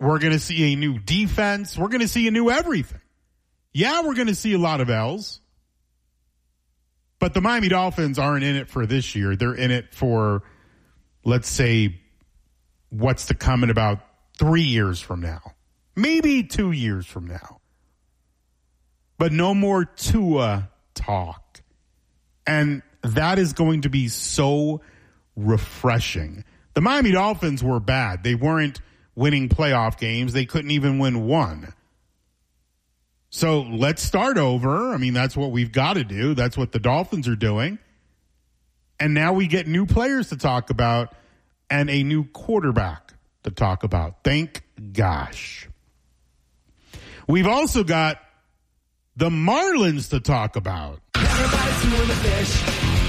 We're going to see a new defense. We're going to see a new everything. Yeah, we're going to see a lot of L's. But the Miami Dolphins aren't in it for this year. They're in it for, let's say, what's to come in about 3 years from now. Maybe 2 years from now. But no more Tua talk. And that is going to be so refreshing. The Miami Dolphins were bad. They weren't winning playoff games. They couldn't even win one. So let's start over. I mean, that's what we've got to do. That's what the Dolphins are doing. And now we get new players to talk about and a new quarterback to talk about. Thank gosh. We've also got the Marlins to talk about. Everybody's doing the fish.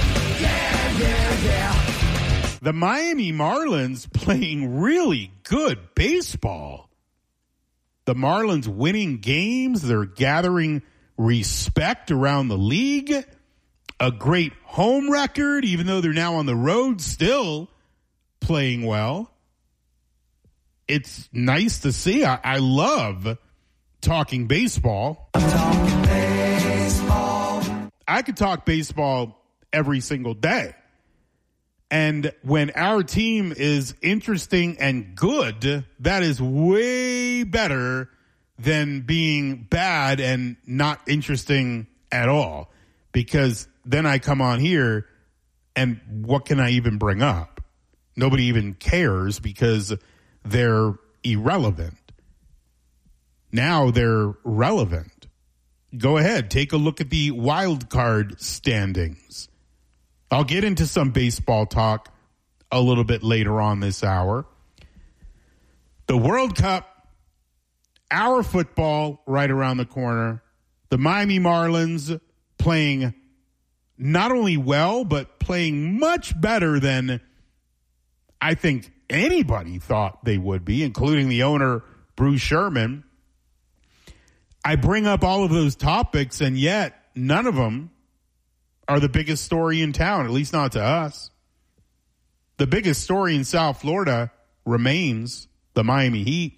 Yeah. The Miami Marlins playing really good baseball. The Marlins winning games. They're gathering respect around the league. A great home record, even though they're now on the road, still playing well. It's nice to see. I love talking baseball. Talking baseball. I could talk baseball every single day. And when our team is interesting and good, that is way better than being bad and not interesting at all. Because then I come on here and what can I even bring up? Nobody even cares because they're irrelevant. Now they're relevant. Go ahead, take a look at the wild card standings. I'll get into some baseball talk a little bit later on this hour. The World Cup, our football right around the corner. The Miami Marlins playing not only well, but playing much better than I think anybody thought they would be, including the owner, Bruce Sherman. I bring up all of those topics, and yet none of them are the biggest story in town, at least not to us. The biggest story in South Florida remains the Miami Heat.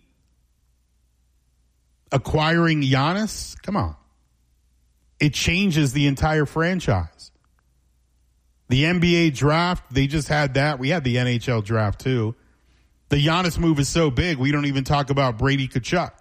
Acquiring Giannis, come on. It changes the entire franchise. The NBA draft, they just had that. We had the NHL draft too. The Giannis move is so big, we don't even talk about Brady Tkachuk.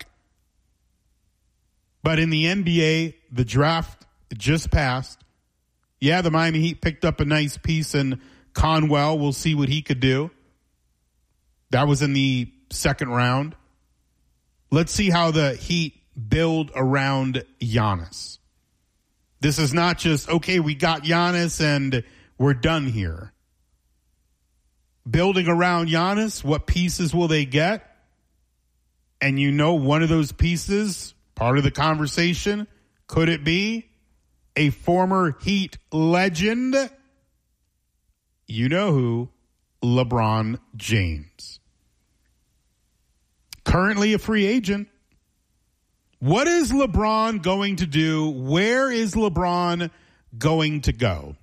But in the NBA, the draft just passed. Yeah, the Miami Heat picked up a nice piece in Conwell. We'll see what he could do. That was in the second round. Let's see how the Heat build around Giannis. This is not just, okay, we got Giannis and we're done here. Building around Giannis, what pieces will they get? And you know one of those pieces, part of the conversation, could it be a former Heat legend? You know who? LeBron James. Currently a free agent. What is LeBron going to do? Where is LeBron going to go?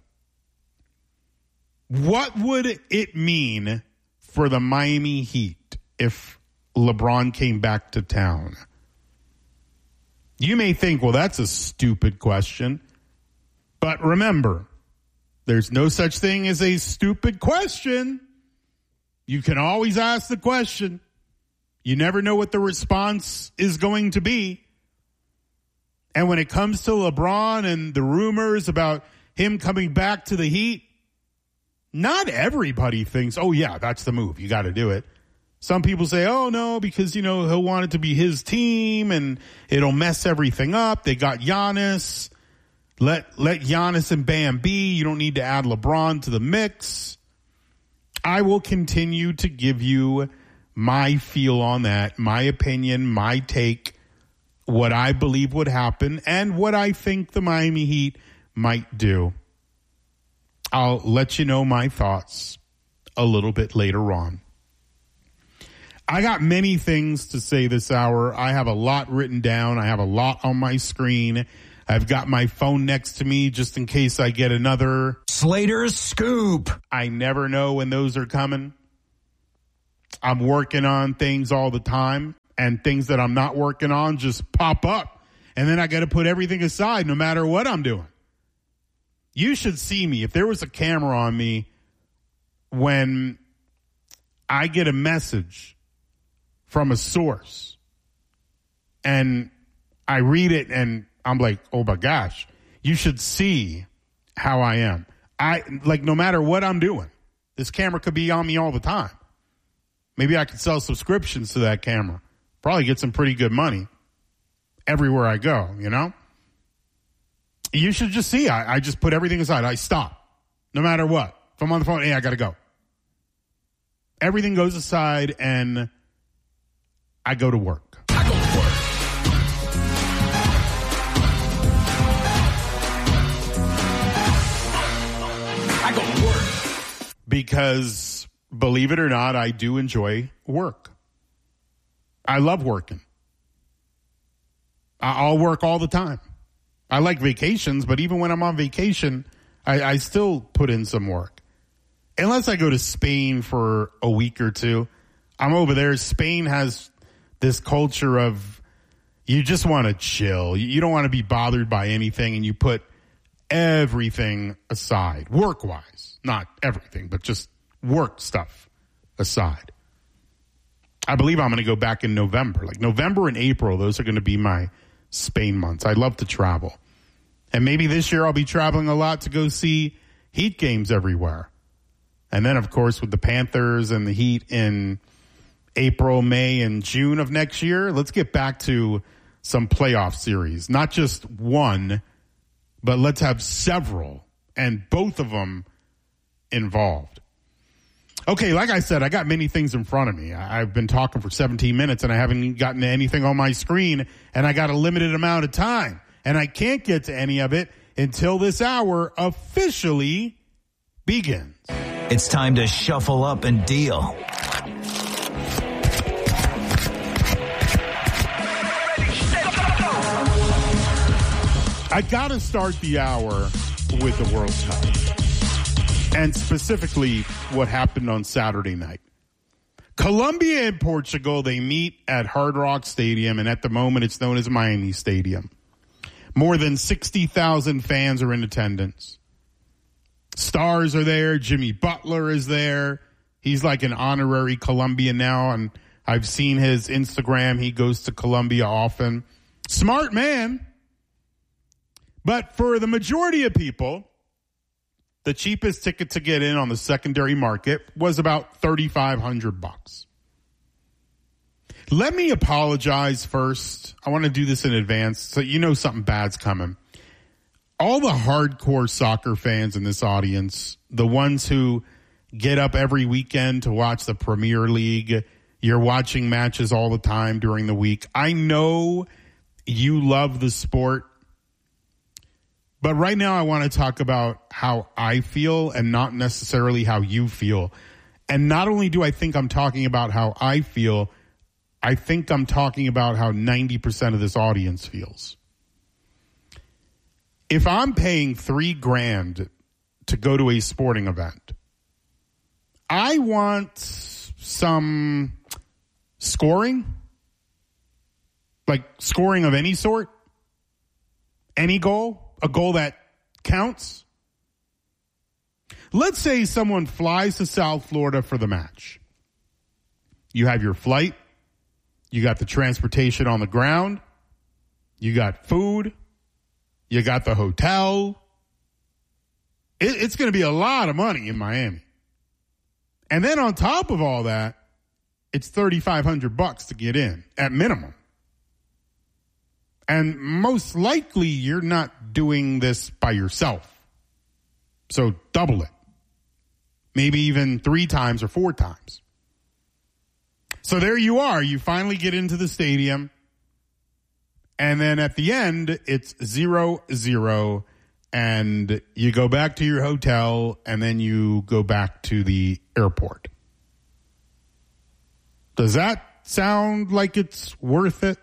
What would it mean for the Miami Heat if LeBron came back to town? You may think, well, that's a stupid question. But remember, there's no such thing as a stupid question. You can always ask the question. You never know what the response is going to be. And when it comes to LeBron and the rumors about him coming back to the Heat, not everybody thinks, oh, yeah, that's the move. You got to do it. Some people say, oh, no, because, you know, he'll want it to be his team and it'll mess everything up. They got Giannis. Let Giannis and Bam be. You don't need to add LeBron to the mix. I will continue to give you my feel on that, my opinion, my take, what I believe would happen, and what I think the Miami Heat might do. I'll let you know my thoughts a little bit later on. I got many things to say this hour. I have a lot written down. I have a lot on my screen. I've got my phone next to me just in case I get another Slater's Scoop. I never know when those are coming. I'm working on things all the time, and things that I'm not working on just pop up. And then I got to put everything aside no matter what I'm doing. You should see me. If there was a camera on me when I get a message from a source and I read it and I'm like, oh my gosh, you should see how I am. No matter what I'm doing, this camera could be on me all the time. Maybe I could sell subscriptions to that camera. Probably get some pretty good money everywhere I go, you know? You should just see. I just put everything aside. I stop. No matter what. If I'm on the phone, hey, I got to go. Everything goes aside and I go to work. I go to work. I go to work. Because, believe it or not, I do enjoy work. I love working. I'll work all the time. I like vacations, but even when I'm on vacation, I still put in some work. Unless I go to Spain for a week or two, I'm over there. Spain has this culture of you just want to chill. You don't want to be bothered by anything, and you put everything aside, work-wise. Not everything, but just work stuff aside. I believe I'm going to go back in November. Like November and April, those are going to be my Spain months. I love to travel. And maybe this year I'll be traveling a lot to go see Heat games everywhere. And then, of course, with the Panthers and the Heat in April, May, and June of next year, let's get back to some playoff series. Not just one, but let's have several, and both of them involved. Okay, like I said, I got many things in front of me. I've been talking for 17 minutes, and I haven't gotten to anything on my screen, and I got a limited amount of time. And I can't get to any of it until this hour officially begins. It's time to shuffle up and deal. I got to start the hour with the World Cup, and specifically what happened on Saturday night. Colombia and Portugal, they meet at Hard Rock Stadium, and at the moment it's known as Miami Stadium. More than 60,000 fans are in attendance. Stars are there. Jimmy Butler is there. He's like an honorary Colombian now, and I've seen his Instagram. He goes to Colombia often. Smart man. But for the majority of people, the cheapest ticket to get in on the secondary market was about $3,500. Let me apologize first. I want to do this in advance so you know something bad's coming. All the hardcore soccer fans in this audience, the ones who get up every weekend to watch the Premier League, you're watching matches all the time during the week. I know you love the sport, but right now I want to talk about how I feel and not necessarily how you feel. And not only do I think I'm talking about how I feel, I think I'm talking about how 90% of this audience feels. If I'm paying $3,000 to go to a sporting event, I want some scoring, like scoring of any sort, any goal, a goal that counts. Let's say someone flies to South Florida for the match. You have your flight. You got the transportation on the ground. You got food. You got the hotel. It's going to be a lot of money in Miami. And then on top of all that, it's $3,500 to get in at minimum. And most likely you're not doing this by yourself. So double it. Maybe even 3 times or 4 times. So there you are. You finally get into the stadium. And then at the end, it's 0-0. And you go back to your hotel. And then you go back to the airport. Does that sound like it's worth it?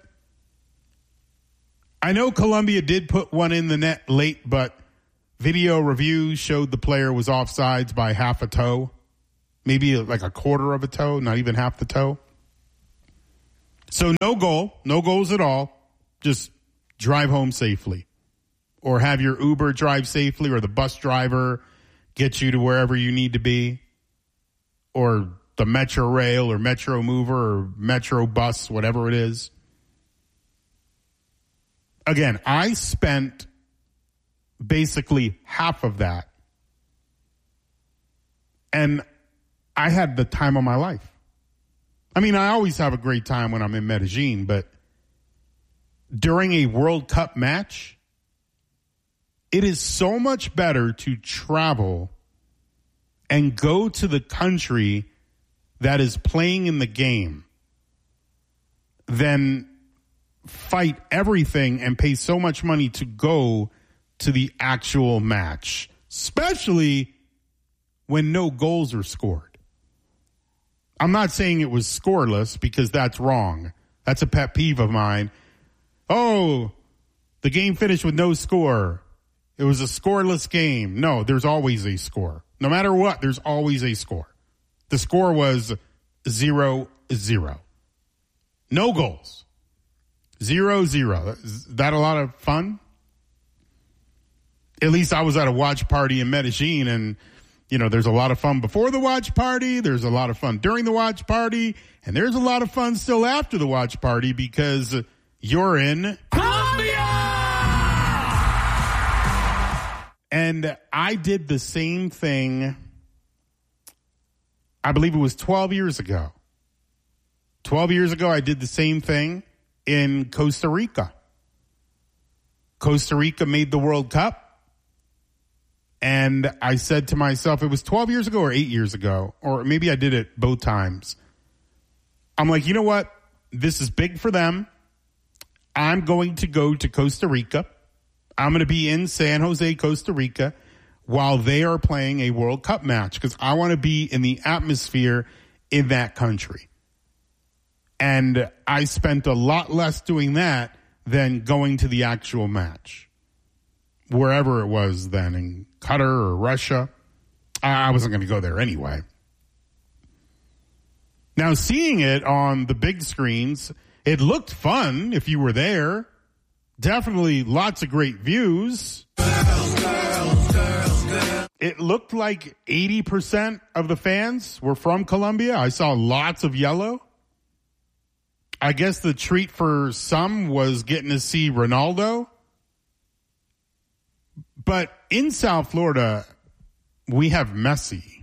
I know Colombia did put one in the net late, but video reviews showed the player was offsides by half a toe. Maybe like a quarter of a toe, not even half the toe. So no goals at all. Just drive home safely. Or have your Uber drive safely, or the bus driver get you to wherever you need to be. Or the Metro Rail or Metro Mover or Metro Bus, whatever it is. Again, I spent basically half of that. And I had the time of my life. I mean, I always have a great time when I'm in Medellin, but during a World Cup match, it is so much better to travel and go to the country that is playing in the game than fight everything and pay so much money to go to the actual match, especially when no goals are scored. I'm not saying it was scoreless because that's wrong. That's a pet peeve of mine. Oh, the game finished with no score. It was a scoreless game. No, there's always a score. No matter what, there's always a score. The score was 0-0. No goals. 0-0. Is that a lot of fun? At least I was at a watch party in Medellin, and, you know, there's a lot of fun before the watch party. There's a lot of fun during the watch party. And there's a lot of fun still after the watch party because you're in Colombia! And I did the same thing, I believe it was 12 years ago. 12 years ago, I did the same thing in Costa Rica. Costa Rica made the World Cup. And I said to myself, it was 12 years ago or 8 years ago, or maybe I did it both times. I'm like, you know what? This is big for them. I'm going to go to Costa Rica. I'm going to be in San Jose, Costa Rica, while they are playing a World Cup match because I want to be in the atmosphere in that country. And I spent a lot less doing that than going to the actual match, wherever it was then, in Qatar or Russia. I wasn't going to go there anyway. Now, seeing it on the big screens, it looked fun if you were there. Definitely lots of great views. It looked like 80% of the fans were from Colombia. I saw lots of yellow. I guess the treat for some was getting to see Ronaldo. But in South Florida, we have Messi.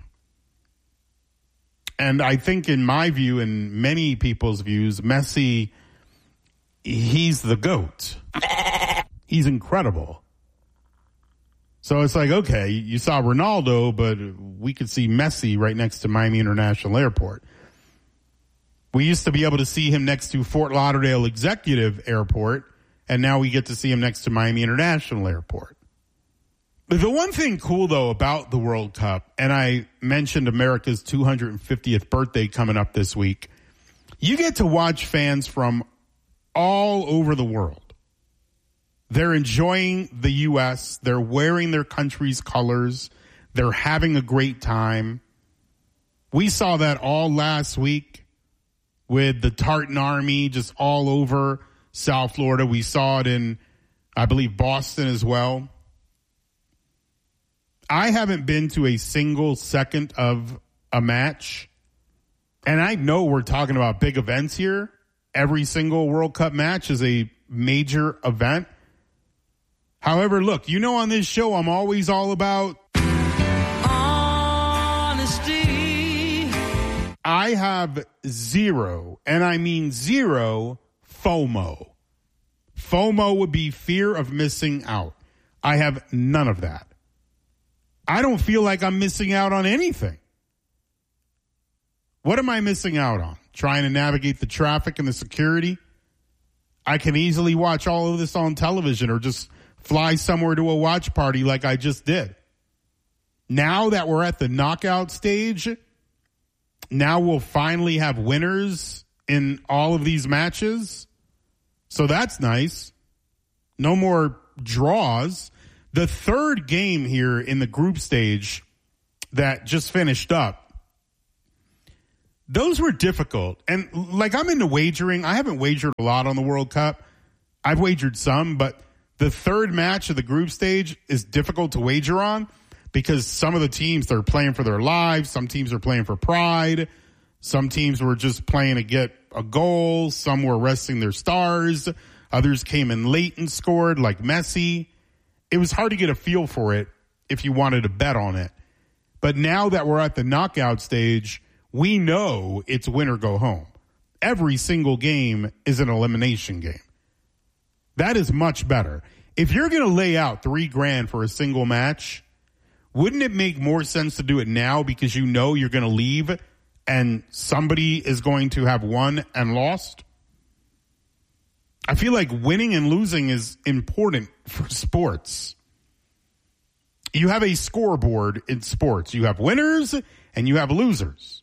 And I think in my view, and many people's views, Messi, he's the GOAT. He's incredible. So it's like, okay, you saw Ronaldo, but we could see Messi right next to Miami International Airport. We used to be able to see him next to Fort Lauderdale Executive Airport, and now we get to see him next to Miami International Airport. But the one thing cool, though, about the World Cup, and I mentioned America's 250th birthday coming up this week, you get to watch fans from all over the world. They're enjoying the U.S. They're wearing their country's colors. They're having a great time. We saw that all last week with the Tartan Army just all over South Florida. We saw it in, I believe, Boston as well. I haven't been to a single second of a match. And I know we're talking about big events here. Every single World Cup match is a major event. However, look, you know on this show, I'm always all about honesty. I have zero, and I mean zero, FOMO. FOMO would be fear of missing out. I have none of that. I don't feel like I'm missing out on anything. What am I missing out on? Trying to navigate the traffic and the security? I can easily watch all of this on television or just fly somewhere to a watch party like I just did. Now that we're at the knockout stage, now we'll finally have winners in all of these matches. So that's nice. No more draws. The third game here in the group stage that just finished up, those were difficult. And like, I'm into wagering. I haven't wagered a lot on the World Cup. I've wagered some, but the third match of the group stage is difficult to wager on because some of the teams, they're playing for their lives. Some teams are playing for pride. Some teams were just playing to get a goal. Some were resting their stars. Others came in late and scored, like Messi. It was hard to get a feel for it if you wanted to bet on it. But now that we're at the knockout stage, we know it's win or go home. Every single game is an elimination game. That is much better. If you're going to lay out $3,000 for a single match, wouldn't it make more sense to do it now because you know you're going to leave and somebody is going to have won and lost? I feel like winning and losing is important for sports. You have a scoreboard in sports. You have winners and you have losers.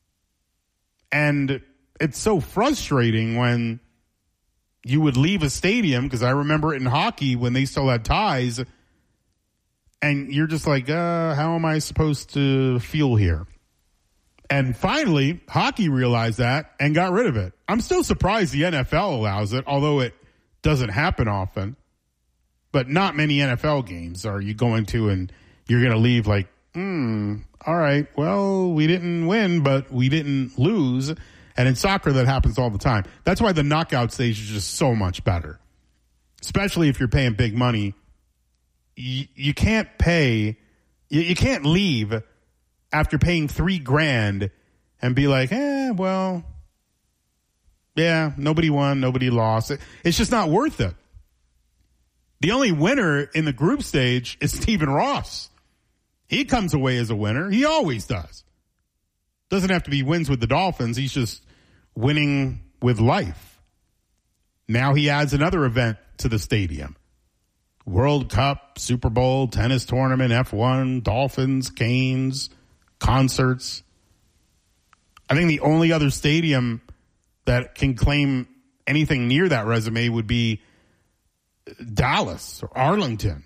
And it's so frustrating when you would leave a stadium, because I remember it in hockey when they still had ties, and you're just like, how am I supposed to feel here? And finally, hockey realized that and got rid of it. I'm still surprised the NFL allows it, although it doesn't happen often. But not many NFL games are you going to and you're going to leave like, all right, well, we didn't win, but we didn't lose. And in soccer, that happens all the time. That's why the knockout stage is just so much better, especially if you're paying big money. You can't pay, you can't leave after paying $3,000 and be like, well, yeah, nobody won, nobody lost. It's just not worth it. The only winner in the group stage is Stephen Ross. He comes away as a winner. He always does. Doesn't have to be wins with the Dolphins. He's just winning with life. Now he adds another event to the stadium. World Cup, Super Bowl, tennis tournament, F1, Dolphins, Canes, concerts. I think the only other stadium that can claim anything near that resume would be Dallas or Arlington.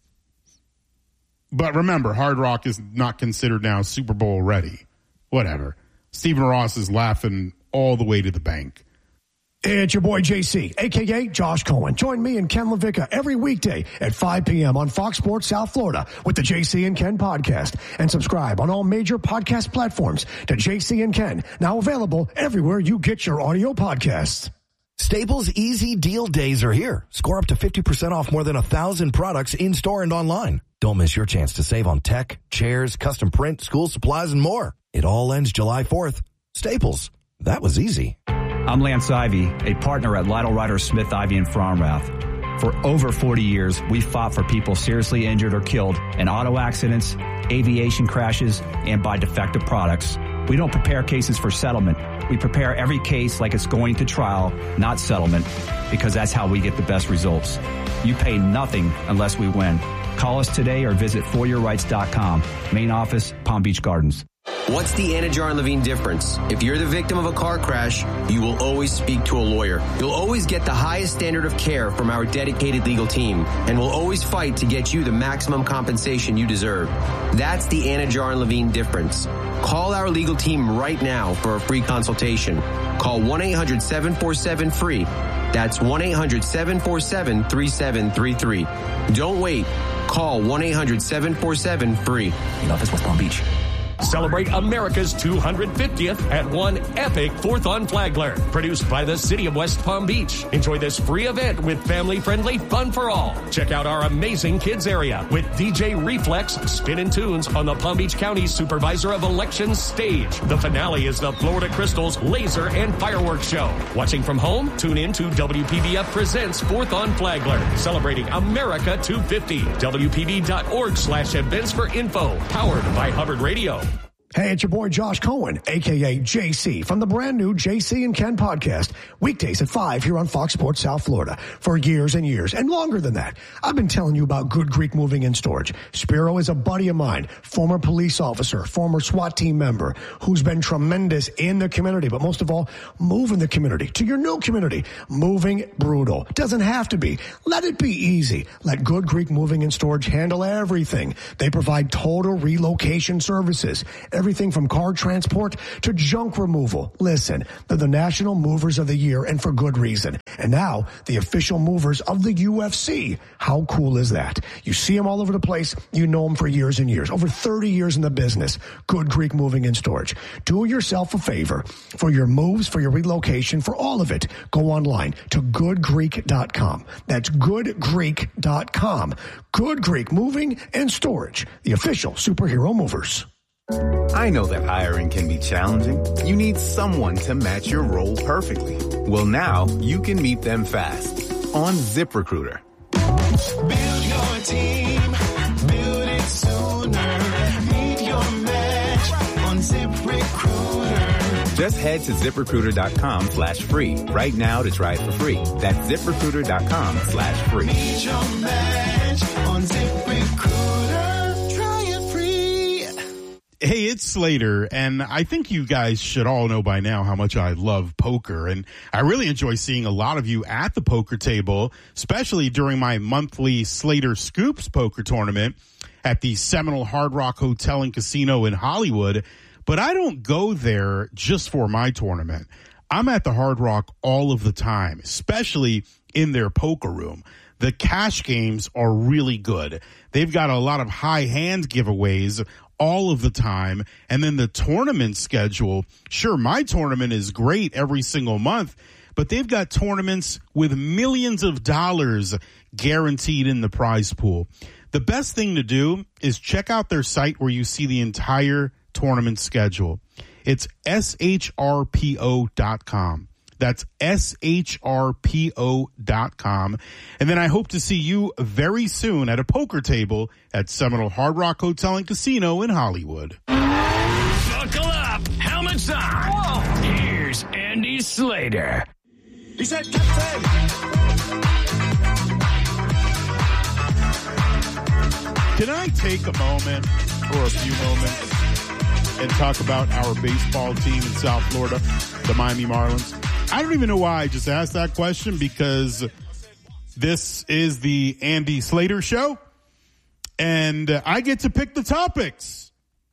But remember, Hard Rock is not considered now Super Bowl ready. Whatever. Stephen Ross is laughing all the way to the bank. It's your boy JC, a.k.a. Josh Cohen. Join me and Ken LaVicka every weekday at 5 p.m. on Fox Sports South Florida with the JC and Ken podcast. And subscribe on all major podcast platforms to JC and Ken, now available everywhere you get your audio podcasts. Staples Easy Deal Days are here. Score up to 50% off more than 1,000 products in-store and online. Don't miss your chance to save on tech, chairs, custom print, school supplies, and more. It all ends July 4th. Staples. That was easy. I'm Lance Ivy, a partner at Lytle Ryder Smith Ivy in Fromrath. For over 40 years, we've fought for people seriously injured or killed in auto accidents, aviation crashes, and by defective products. We don't prepare cases for settlement. We prepare every case like it's going to trial, not settlement, because that's how we get the best results. You pay nothing unless we win. Call us today or visit foryourrights.com. Main office, Palm Beach Gardens. What's the Anna Jar and Levine difference? If you're the victim of a car crash, you will always speak to a lawyer. You'll always get the highest standard of care from our dedicated legal team, and we'll always fight to get you the maximum compensation you deserve. That's the Anna Jar and Levine difference. Call our legal team right now for a free consultation. Call 1-800-747-FREE. That's 1-800-747-3733. Don't wait. Call 1-800-747-FREE. Main office, West Palm Beach. Celebrate America's 250th at one epic 4th on Flagler, produced by the City of West Palm Beach. Enjoy this free event with family-friendly fun for all. Check out our amazing kids area with DJ Reflex spinning tunes on the Palm Beach County Supervisor of Elections stage. The finale is the Florida Crystals Laser and Fireworks Show. Watching from home, tune in to WPBF Presents 4th on Flagler, celebrating America 250. WPB.org/events for info. Powered by Hubbard Radio. Hey, it's your boy Josh Cohen, a.k.a. JC, from the brand new JC and Ken podcast, weekdays at 5 here on Fox Sports South Florida. For years and years, and longer than that, I've been telling you about Good Greek Moving and Storage. Spiro is a buddy of mine, former police officer, former SWAT team member, who's been tremendous in the community, but most of all, moving the community to your new community. Moving brutal. Doesn't have to be. Let it be easy. Let Good Greek Moving and Storage handle everything. They provide total relocation services. everything from car transport to junk removal. Listen, they're the National Movers of the Year, and for good reason. And now, the official movers of the UFC. How cool is that? You see them all over the place. You know them for years and years. Over 30 years in the business. Good Greek Moving and Storage. Do yourself a favor. For your moves, for your relocation, for all of it, go online to goodgreek.com. That's goodgreek.com. Good Greek Moving and Storage, the official superhero movers. I know that hiring can be challenging. You need someone to match your role perfectly. Well, now you can meet them fast on ZipRecruiter. Build your team, build it sooner. Meet your match on ZipRecruiter. Just head to ZipRecruiter.com/free right now to try it for free. That's ZipRecruiter.com/free. Meet your match on ZipRecruiter. Try it free. Hey, it's Slater, and I think you guys should all know by now how much I love poker, and I really enjoy seeing a lot of you at the poker table, especially during my monthly Slater Scoops poker tournament at the Seminole Hard Rock Hotel and Casino in Hollywood. But I don't go there just for my tournament. I'm at the Hard Rock all of the time, especially in their poker room. The cash games are really good. They've got a lot of high hand giveaways all of the time. And then the tournament schedule, sure, my tournament is great every single month, but they've got tournaments with millions of dollars guaranteed in the prize pool. The best thing to do is check out their site where you see the entire tournament schedule. It's shrpo.com. That's shrpo.com. And then I hope to see you very soon at a poker table at Seminole Hard Rock Hotel and Casino in Hollywood. Buckle up. Helmets on. Whoa. Here's Andy Slater. He said, Captain. Can I take a moment or a few moments and talk about our baseball team in South Florida, the Miami Marlins? I don't even know why I just asked that question, because this is the Andy Slater Show, and I get to pick the topics.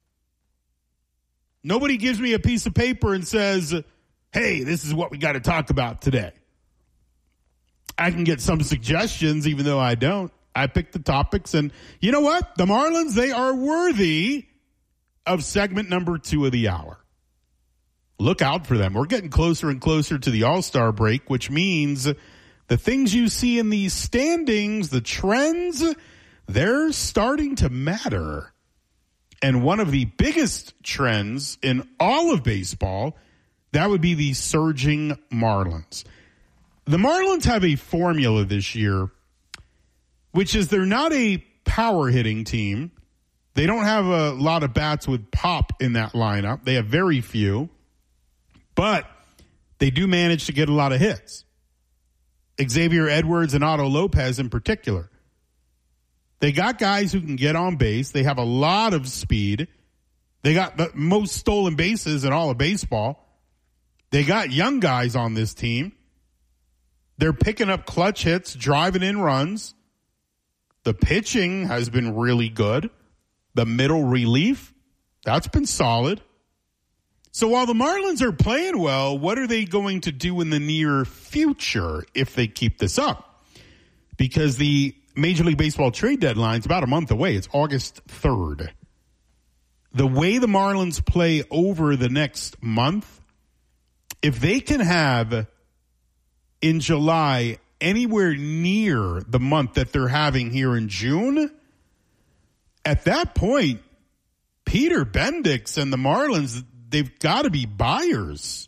Nobody gives me a piece of paper and says, hey, this is what we got to talk about today. I can get some suggestions, even though I don't. I pick the topics, and you know what? The Marlins, they are worthy of segment number 2 of the hour. Look out for them. We're getting closer and closer to the All-Star break, which means the things you see in these standings, the trends, they're starting to matter. And one of the biggest trends in all of baseball, that would be the surging Marlins. The Marlins have a formula this year, which is they're not a power hitting team. They don't have a lot of bats with pop in that lineup. They have very few. But they do manage to get a lot of hits. Xavier Edwards and Otto Lopez in particular. They got guys who can get on base. They have a lot of speed. They got the most stolen bases in all of baseball. They got young guys on this team. They're picking up clutch hits, driving in runs. The pitching has been really good. The middle relief, that's been solid. So while the Marlins are playing well, what are they going to do in the near future if they keep this up? Because the Major League Baseball trade deadline is about a month away. It's August 3rd. The way the Marlins play over the next month, if they can have in July anywhere near the month that they're having here in June, at that point, Peter Bendix and the Marlins, they've got to be buyers.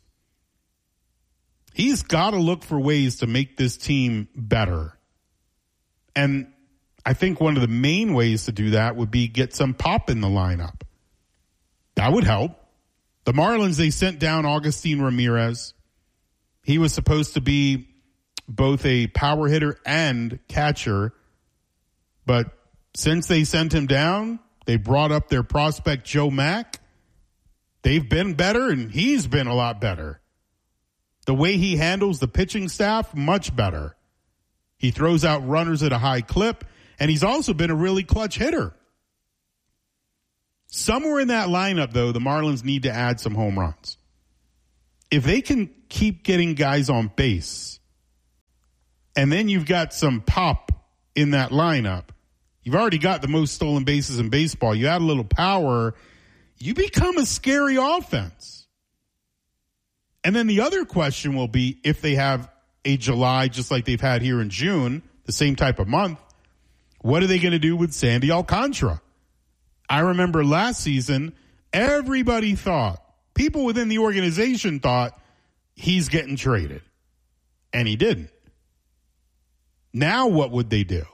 He's got to look for ways to make this team better. And I think one of the main ways to do that would be get some pop in the lineup. That would help. The Marlins, they sent down Augustin Ramirez. He was supposed to be both a power hitter and catcher. But since they sent him down, they brought up their prospect Joe Mack. They've been better, and he's been a lot better. The way he handles the pitching staff, much better. He throws out runners at a high clip, and he's also been a really clutch hitter. Somewhere in that lineup, though, the Marlins need to add some home runs. If they can keep getting guys on base, and then you've got some pop in that lineup, you've already got the most stolen bases in baseball. You add a little power, you become a scary offense. And then the other question will be, if they have a July just like they've had here in June, the same type of month, what are they going to do with Sandy Alcantara? I remember last season, everybody thought, people within the organization thought, he's getting traded. And he didn't. Now what would they do?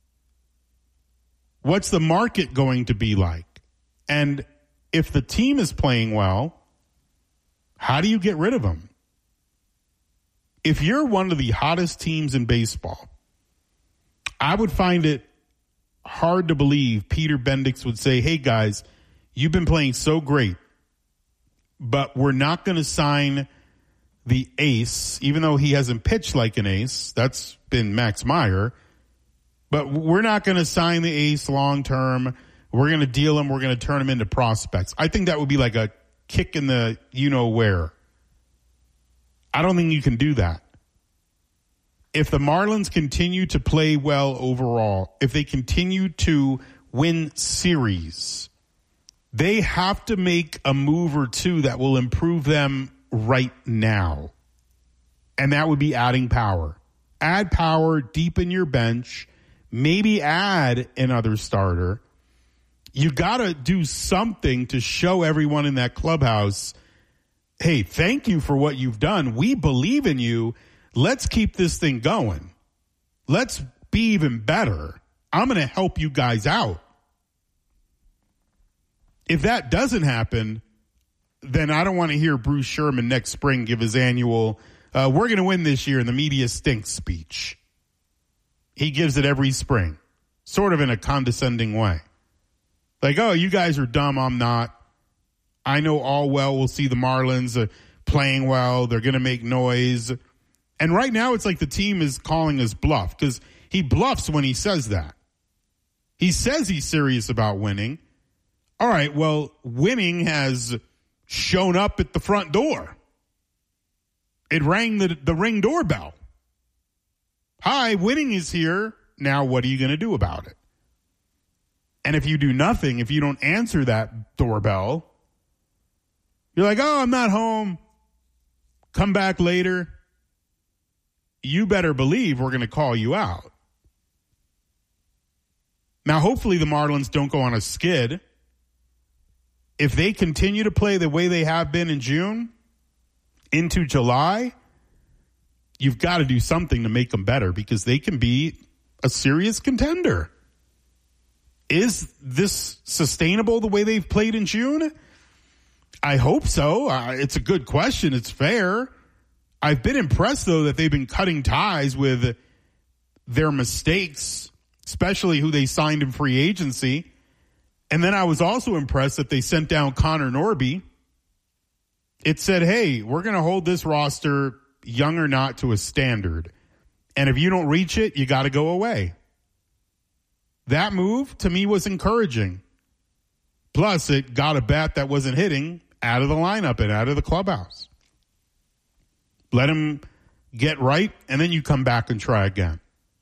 What's the market going to be like? And if the team is playing well, how do you get rid of them? If you're one of the hottest teams in baseball, I would find it hard to believe Peter Bendix would say, hey guys, you've been playing so great, but we're not going to sign the ace, even though he hasn't pitched like an ace. That's been Max Meyer. But we're not going to sign the ace long term. We're going to deal him. We're going to turn him into prospects. I think that would be like a kick in the you-know-where. I don't think you can do that. If the Marlins continue to play well overall, if they continue to win series, they have to make a move or two that will improve them right now. And that would be adding power. Add power, deepen your bench, maybe add another starter. You got to do something to show everyone in that clubhouse, hey, thank you for what you've done. We believe in you. Let's keep this thing going. Let's be even better. I'm going to help you guys out. If that doesn't happen, then I don't want to hear Bruce Sherman next spring give his annual, we're going to win this year and the media stinks speech. He gives it every spring, sort of in a condescending way. Like, oh, you guys are dumb. I'm not. I know all well we'll see the Marlins playing well. They're going to make noise. And right now it's like the team is calling his bluff because he bluffs when he says that. He says he's serious about winning. All right, well, winning has shown up at the front door. It rang the Ring doorbell. Hi, winning is here. Now what are you going to do about it? And if you do nothing, if you don't answer that doorbell, you're like, oh, I'm not home. Come back later. You better believe we're going to call you out. Now, hopefully the Marlins don't go on a skid. If they continue to play the way they have been in June into July, you've got to do something to make them better because they can be a serious contender. Is this sustainable the way they've played in June? I hope so. It's a good question. It's fair. I've been impressed, though, that they've been cutting ties with their mistakes, especially who they signed in free agency. And then I was also impressed that they sent down Connor Norby. It said, hey, we're going to hold this roster, young or not, to a standard. And if you don't reach it, you got to go away. That move, to me, was encouraging. Plus, it got a bat that wasn't hitting out of the lineup and out of the clubhouse. Let him get right, and then you come back and try again.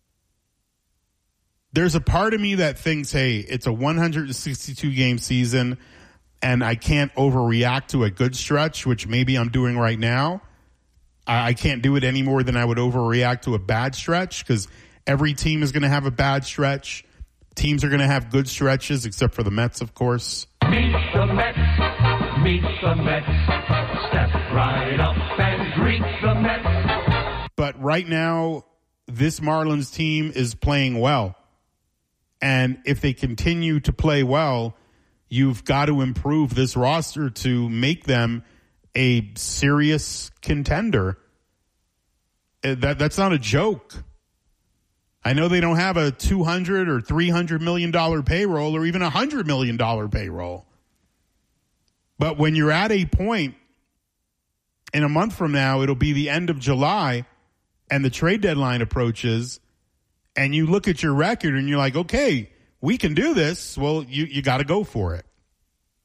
There's a part of me that thinks, hey, it's a 162-game season, and I can't overreact to a good stretch, which maybe I'm doing right now. I can't do it any more than I would overreact to a bad stretch because every team is going to have a bad stretch. Teams are going to have good stretches, except for the Mets, of course. Meet the Mets. Meet the Mets. Step right up and greet the Mets. But right now, this Marlins team is playing well. And if they continue to play well, you've got to improve this roster to make them a serious contender. That's not a joke. I know they don't have a $200 or $300 million payroll or even $100 million payroll. But when you're at a point in a month from now, it'll be the end of July and the trade deadline approaches, and you look at your record and you're like, okay, we can do this. Well, you got to go for it.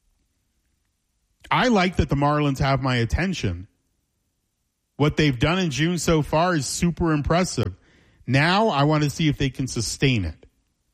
I like that the Marlins have my attention. What they've done in June so far is super impressive. Now I want to see if they can sustain it.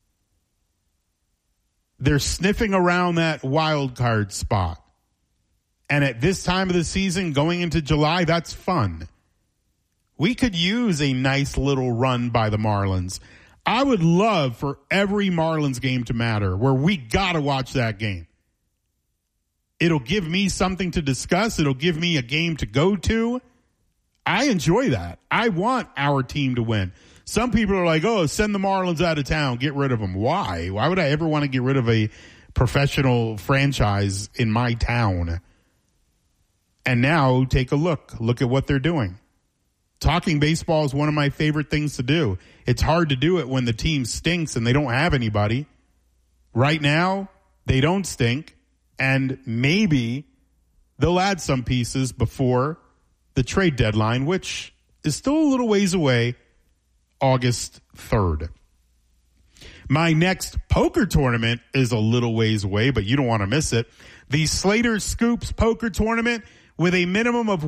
They're sniffing around that wild card spot. And at this time of the season, going into July, that's fun. We could use a nice little run by the Marlins. I would love for every Marlins game to matter, where we got to watch that game. It'll give me something to discuss. It'll give me a game to go to. I enjoy that. I want our team to win. Some people are like, oh, send the Marlins out of town. Get rid of them. Why? Why would I ever want to get rid of a professional franchise in my town? And now take a look. Look at what they're doing. Talking baseball is one of my favorite things to do. It's hard to do it when the team stinks and they don't have anybody. Right now, they don't stink. And maybe they'll add some pieces before the trade deadline, which is still a little ways away, August 3rd. My next poker tournament is a little ways away, but you don't want to miss it. The Slater Scoops Poker Tournament with a minimum of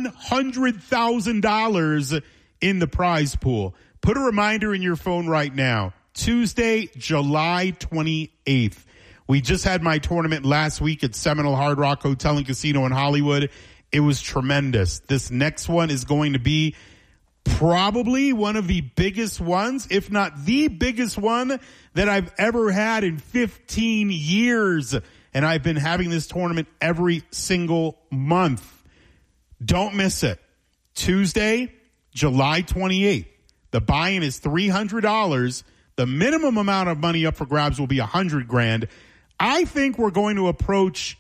$100,000 in the prize pool. Put a reminder in your phone right now. Tuesday, July 28th. We just had my tournament last week at Seminole Hard Rock Hotel and Casino in Hollywood. It was tremendous. This next one is going to be probably one of the biggest ones, if not the biggest one that I've ever had in 15 years. And I've been having this tournament every single month. Don't miss it. Tuesday, July 28th. The buy-in is $300. The minimum amount of money up for grabs will be $100,000. I think we're going to approach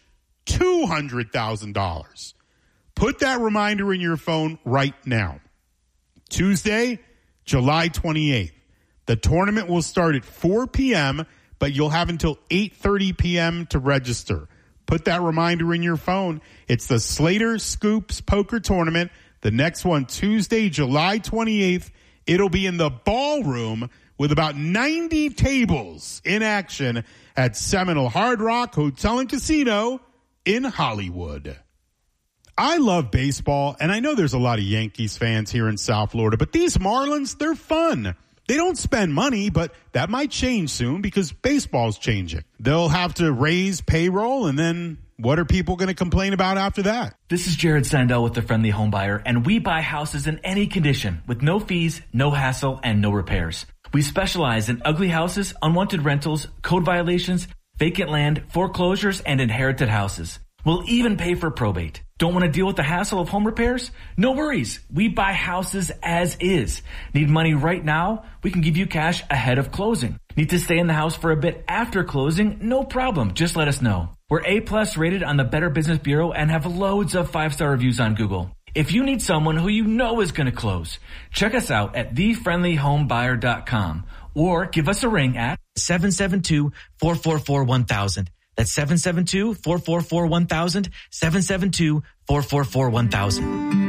$200,000. Put that reminder in your phone right now. Tuesday, July 28th. The tournament will start at 4 p.m., but you'll have until 8:30 p.m. to register. Put that reminder in your phone. It's the Slater Scoops Poker Tournament. The next one, Tuesday, July 28th. It'll be in the ballroom with about 90 tables in action at Seminole Hard Rock Hotel and Casino in Hollywood. I love baseball, and I know there's a lot of Yankees fans here in South Florida, but these Marlins, they're fun. They don't spend money, but that might change soon because baseball's changing. They'll have to raise payroll, and then what are people going to complain about after that? This is Jared Sandell with The Friendly Home Buyer, and we buy houses in any condition with no fees, no hassle, and no repairs. We specialize in ugly houses, unwanted rentals, code violations, vacant land, foreclosures, and inherited houses. We'll even pay for probate. Don't want to deal with the hassle of home repairs? No worries. We buy houses as is. Need money right now? We can give you cash ahead of closing. Need to stay in the house for a bit after closing? No problem. Just let us know. We're A+ rated on the Better Business Bureau and have loads of 5-star reviews on Google. If you need someone who you know is going to close, check us out at thefriendlyhomebuyer.com or give us a ring at 772-444-1000. That's 772-444-1000, 772-444-1000.